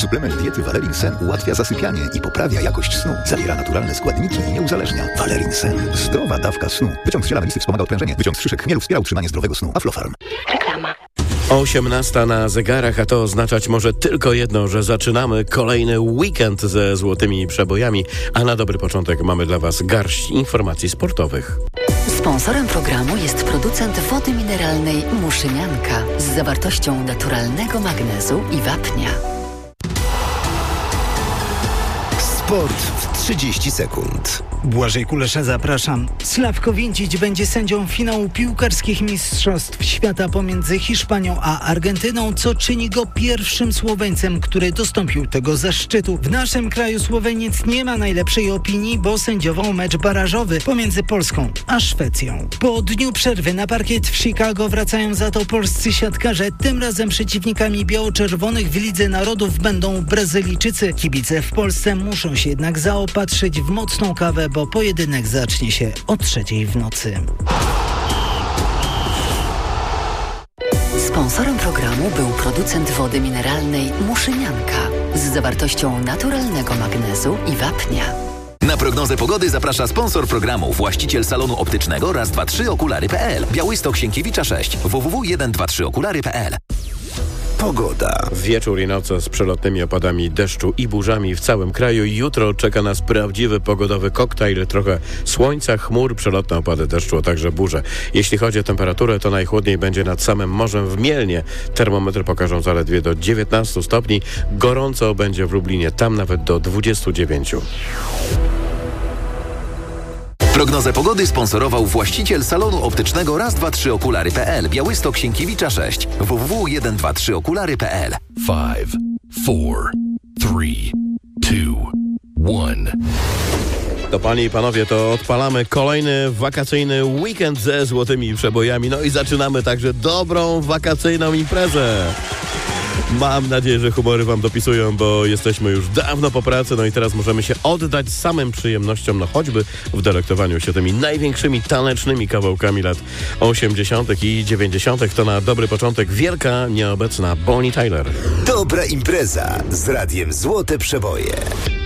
Suplement diety Valerin Sen ułatwia zasypianie i poprawia jakość snu. Zawiera naturalne składniki i nie uzależnia. Valerin Sen. Zdrowa dawka snu. Wyciąg z ziela melisy wspomaga odprężenie. Wyciąg z szyszek chmielu wspiera utrzymanie zdrowego snu. Aflofarm. Reklama. 18 na zegarach, a to oznaczać może tylko jedno, że zaczynamy kolejny weekend ze złotymi przebojami, a na dobry początek mamy dla Was garść informacji sportowych. Sponsorem programu jest producent wody mineralnej Muszynianka z zawartością naturalnego magnezu i wapnia. Sport w 30 sekund. Błażej Kulesza, zapraszam. Sławko Więcić będzie sędzią finału piłkarskich mistrzostw świata pomiędzy Hiszpanią a Argentyną, co czyni go pierwszym Słoweńcem, który dostąpił tego zaszczytu. W naszym kraju Słoweniec nie ma najlepszej opinii, bo sędziował mecz barażowy pomiędzy Polską a Szwecją. Po dniu przerwy na parkiet w Chicago wracają za to polscy siatkarze. Tym razem przeciwnikami biało-czerwonych w Lidze Narodów będą Brazylijczycy. Kibice w Polsce muszą się jednak zaopatrzyć w mocną kawę, bo pojedynek zacznie się o 3:00 w nocy. Sponsorem programu był producent wody mineralnej Muszynianka z zawartością naturalnego magnezu i wapnia. Na prognozę pogody zaprasza sponsor programu, właściciel salonu optycznego Raz, 2, 3 okulary.pl. Białystok Sienkiewicza 6 www.123okulary.pl. Pogoda. Wieczór i noce z przelotnymi opadami deszczu i burzami w całym kraju. Jutro czeka nas prawdziwy pogodowy koktajl. Trochę słońca, chmur, przelotne opady deszczu, a także burze. Jeśli chodzi o temperaturę, to najchłodniej będzie nad samym morzem w Mielnie. Termometry pokażą zaledwie do 19 stopni. Gorąco będzie w Lublinie, tam nawet do 29. Prognozę pogody sponsorował właściciel salonu optycznego Raz, 2, 3 okulary.pl. Białystok Sienkiewicza 6 www.123okulary.pl. 5, 4, 3, 2, 1. To panie i panowie, to odpalamy kolejny wakacyjny weekend ze złotymi przebojami. No i zaczynamy także dobrą wakacyjną imprezę. Mam nadzieję, że humory wam dopisują, bo jesteśmy już dawno po pracy, no i teraz możemy się oddać samym przyjemnościom, no choćby w delektowaniu się tymi największymi tanecznymi kawałkami lat 80. i 90. To na dobry początek wielka, nieobecna Bonnie Tyler. Dobra impreza z radiem Złote Przeboje.